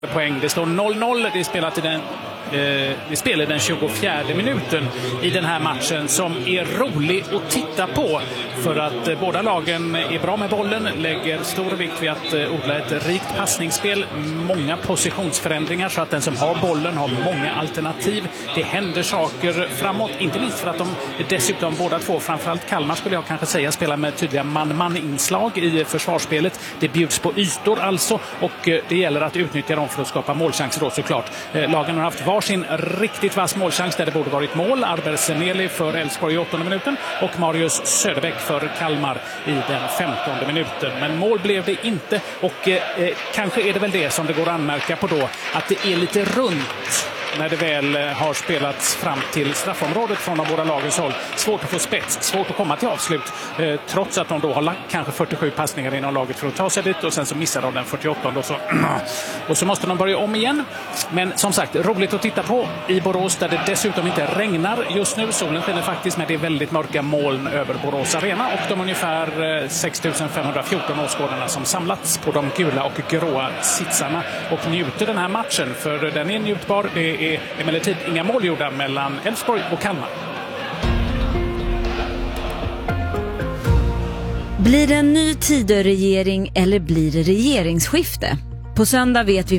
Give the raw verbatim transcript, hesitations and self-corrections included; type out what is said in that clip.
poäng. Det står noll noll. Det är spelat i den eh, det spelar den tjugofjärde minuten i den här matchen som är rolig att titta på för att eh, båda lagen är bra med bollen, lägger stor vikt vid att eh, odla ett rikt passningsspel, många positionsförändringar så att den som har bollen har många alternativ. Det händer saker framåt, inte minst för att de dessutom båda två, framförallt Kalmar skulle jag kanske säga, spelar med tydliga man-man-inslag i försvarsspelet. Det bjuds på ytor alltså och eh, det gäller att utnyttja dem för att skapa målchanser då såklart. Eh, lagen har haft varsin riktigt vass målchans där det borde varit mål. Arber Seneli för Elfsborg i åttonde minuten och Marius Söderbäck för Kalmar i den femtonde minuten. Men mål blev det inte och eh, kanske är det väl det som det går att anmärka på då, att det är lite runt när det väl har spelats fram till straffområdet från de båda lagens håll. Svårt att få spets, svårt att komma till avslut eh, trots att de då har lagt kanske fyrtiosju passningar inom laget för att ta sig dit och sen så missar de den fyrtioåttonde och så, och så måste de börja om igen. Men som sagt, roligt att titta på i Borås där det dessutom inte regnar just nu. Solen skiner faktiskt, men det är väldigt mörka moln över Borås arena och de ungefär sex tusen femhundrafjorton åskådarna som samlats på de gula och gråa sitsarna och njuter den här matchen, för den är njutbar. Det är emellertid inga mål gjorda mellan Elfsborg och Kalmar. Blir det en ny Tidöregering eller blir det regeringsskifte? På söndag vet vi